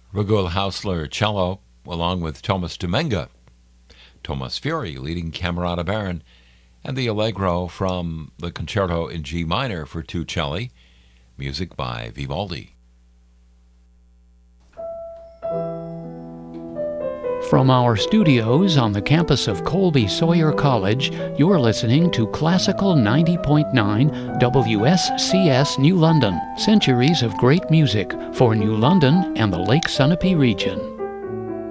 Ragul Hausler cello, along with Thomas Domenga, Thomas Fury leading Camerata Baron, and the Allegro from the Concerto in G minor for two celli, music by Vivaldi. From our studios on the campus of Colby Sawyer College, you're listening to Classical 90.9 WSCS New London, centuries of great music for New London and the Lake Sunapee region.